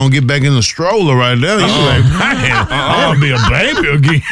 gonna get back in the stroller right now. You like, man, I want to be a baby again.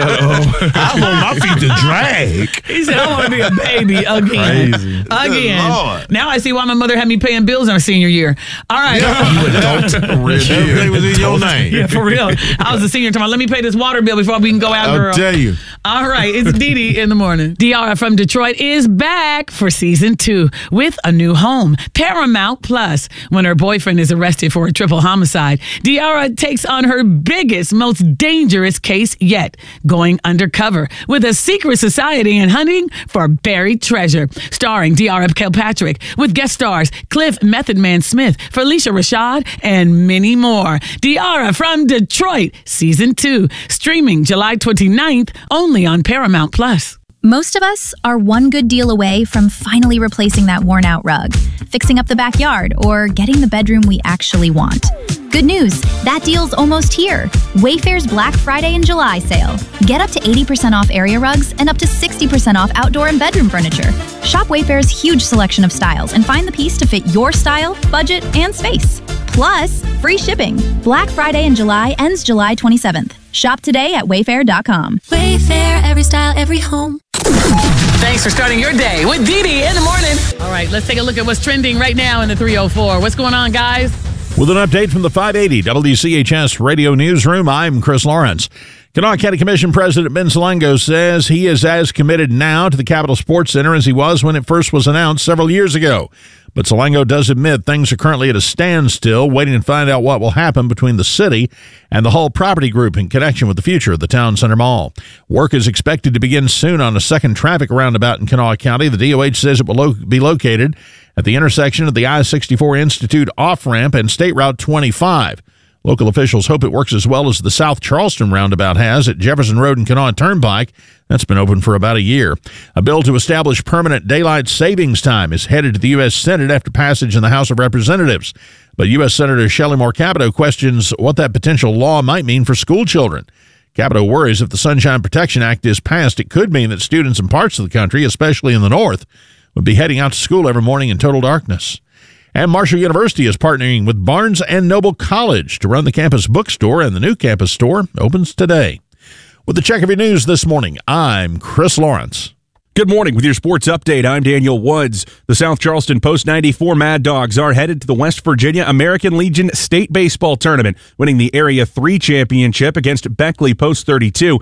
I want my feet to drag. He said, I want to be a baby again. Crazy. Again. Lord. Now I see why my mother had me paying bills in our senior year. All right. You adult. Everything was in your name. Yeah, for real. I was a senior tomorrow. Let me pay this water bill before we can go out, girl. I'll tell you. All right, it's Dee Dee in the morning. Diarra from Detroit is back for season 2 with a new home, Paramount Plus. When her boyfriend is arrested for a triple homicide, Diarra takes on her biggest, most dangerous case yet, going undercover with a secret society and hunting for buried treasure. Starring Diarra Kilpatrick with guest stars Cliff Method Man Smith, Felicia Rashad, and many more. Diarra from Detroit, season 2, streaming July 29th, only on Paramount Plus. Most of us are one good deal away from finally replacing that worn-out rug, fixing up the backyard, or getting the bedroom we actually want. Good news, that deal's almost here. Wayfair's Black Friday and July sale. Get up to 80% off area rugs and up to 60% off outdoor and bedroom furniture. Shop Wayfair's huge selection of styles and find the piece to fit your style, budget, and space. Plus, free shipping. Black Friday in July ends July 27th. Shop today at wayfair.com. Wayfair, every style, every home. Thanks for starting your day with Dee Dee in the morning. All right, let's take a look at what's trending right now in the 304. What's going on, guys? With an update from the 580 WCHS Radio Newsroom, I'm Chris Lawrence. Kanawha County Commission President Ben Salango says he is as committed now to the Capitol Sports Center as he was when it first was announced several years ago. But Salango does admit things are currently at a standstill, waiting to find out what will happen between the city and the Hull Property Group in connection with the future of the Town Center Mall. Work is expected to begin soon on a second traffic roundabout in Kanawha County. The DOH says it will be located at the intersection of the I-64 Institute off-ramp and State Route 25. Local officials hope it works as well as the South Charleston roundabout has at Jefferson Road and Kanawha Turnpike. That's been open for about a year. A bill to establish permanent daylight savings time is headed to the U.S. Senate after passage in the House of Representatives. But U.S. Senator Shelley Moore Capito questions what that potential law might mean for school children. Capito worries if the Sunshine Protection Act is passed, it could mean that students in parts of the country, especially in the north, would be heading out to school every morning in total darkness. And Marshall University is partnering with Barnes & Noble College to run the campus bookstore, and the new campus store opens today. With the check of your news this morning, I'm Chris Lawrence. Good morning. With your sports update, I'm Daniel Woods. The South Charleston Post 94 Mad Dogs are headed to the West Virginia American Legion State Baseball Tournament, winning the Area 3 championship against Beckley Post 32,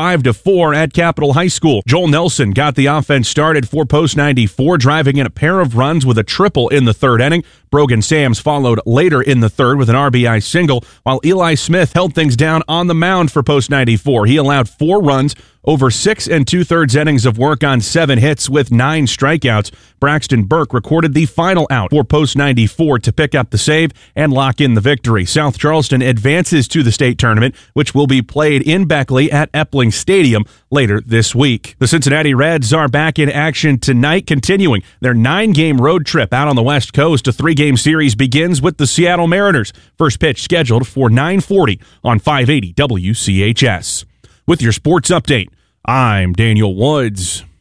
5-4 at Capitol High School. Joel Nelson got the offense started for Post 94, driving in a pair of runs with a triple in the third inning. Brogan Sams followed later in the third with an RBI single, while Eli Smith held things down on the mound for Post 94. He allowed 4 runs over 6 2/3 innings of work on 7 hits with 9 strikeouts. Braxton Burke recorded the final out for Post 94 to pick up the save and lock in the victory. South Charleston advances to the state tournament, which will be played in Beckley at Epling Stadium later this week. The Cincinnati Reds are back in action tonight, continuing their 9-game road trip out on the West Coast. A 3-game series begins with the Seattle Mariners. First pitch scheduled for 9:40 on 580 WCHS. With your sports update, I'm Daniel Woods.